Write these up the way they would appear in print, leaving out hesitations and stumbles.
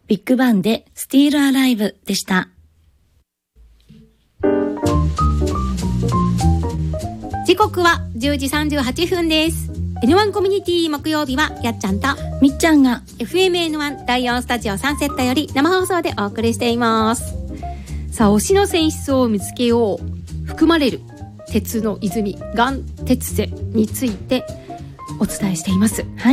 ビッグバンでスティールアライブでした。 時刻は10時38分です。N1 コミュニティ木曜日はやっちゃんとみっちゃんが FMN1 第4スタジオサンセットより生放送でお送りしています。さあ、推しの泉質を見つけよう、含まれる鉄の泉岩鉄泉についてお伝えしています。 はい。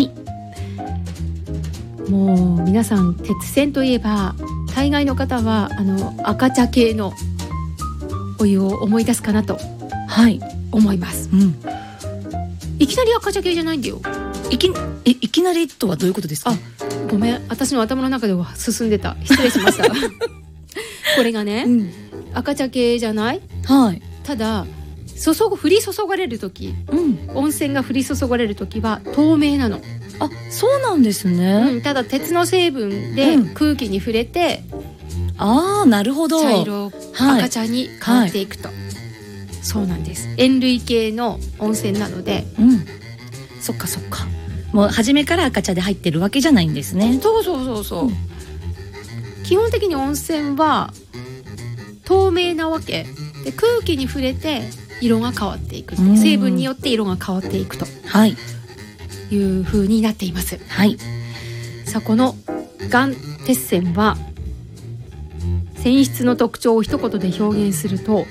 もう皆さん鉄泉といえば大概の方は赤茶系のお湯を思い出すかなと、 はい、 思います。いきなり赤茶系じゃないんだよ。 いきなりとはどういうことですか？ ごめん、私の頭の中では進んでた。失礼しましたこれがね、赤茶系じゃない？ はい。 ただ降り注がれる時、温泉が降り注がれる時は透明なの。 あ、そうなんですね。 ただ鉄の成分で空気に触れて、 なるほど、 茶色、赤茶に変わっていくと、そうなんです。塩類系の温泉なので、 そっかそっか。もう初めから赤茶で入ってるわけじゃないんですね。 そう、基本的に温泉は透明なわけで、空気に触れて色が変わっていく、成分によって色が変わっていくと、いう風になっています。 はい。 さあ、この岩鉄泉は泉質の特徴を一言で表現すると、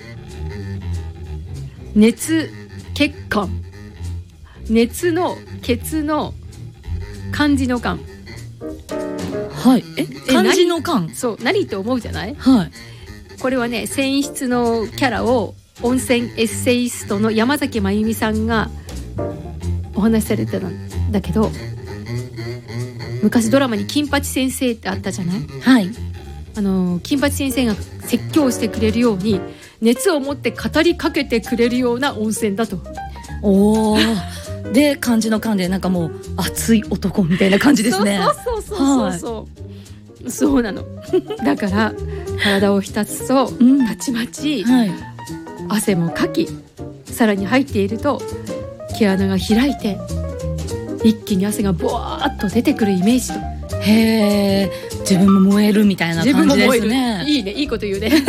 熱血感、熱の血の漢字の漢。 はい。漢字の漢。 そう、何って思うじゃない？ はい。 これはね、泉質のキャラを温泉エッセイストの山崎真由美さんがお話しされてたんだけど、昔ドラマに金八先生ってあったじゃない？ はい。 金八先生が説教してくれるように熱を持って語りかけてくれるような温泉だと。 で、漢字の漢でなんかもう熱い男みたいな感じですね。 そうなのだから体を浸つと、たちまち、汗もかき、さらに入っていると毛穴が開いて一気に汗がボワーッと出てくるイメージと。 へー、自分も燃えるみたいな感じですね。 いいね、いいこと言うねで、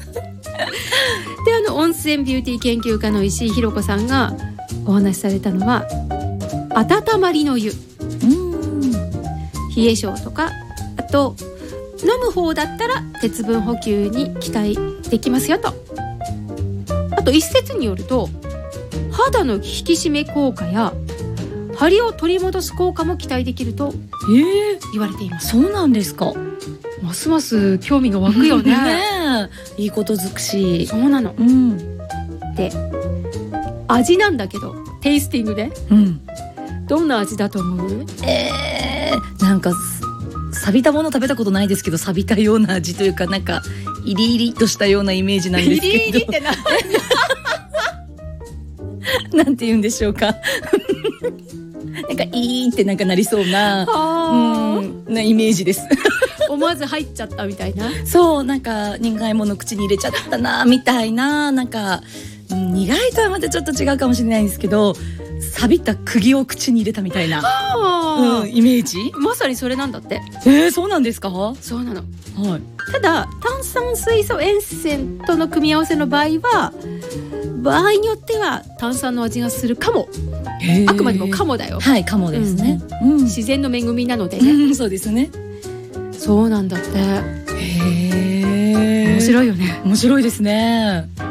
温泉ビューティー研究家の石井寛子さんがお話しされたのは、温まりの湯、冷え性とか、あと飲む方だったら鉄分補給に期待できますよと。あと一説によると肌の引き締め効果や張りを取り戻す効果も期待できると言われています。 そうなんですか。 ますます興味が湧くよねいいこと尽くし。 そうなの、で、味なんだけど、テイスティングで、どんな味だと思う？ なんか錆びたもの食べたことないですけど、錆びたような味というか、なんかイリイリとしたようなイメージなんですけど。イリイリってなんて言うんでしょうかなんかいいってなんかなりそうななイメージです思わず入っちゃったみたいな。 そう、なんか苦いもの口に入れちゃったなみたいな、なんか、苦いとはまたちょっと違うかもしれないんですけど、錆びた釘を口に入れたみたいな、イメージ。 まさにそれなんだって。 そうなんですか？ そうなの。 はい。 ただ炭酸水素塩泉との組み合わせの場合は、場合によっては炭酸の味がするかも。あくまでもかもだよ。 はい、かもですね。 自然の恵みなのでね。 そうですね。 そうなんだって。面白いよね。 面白いですね。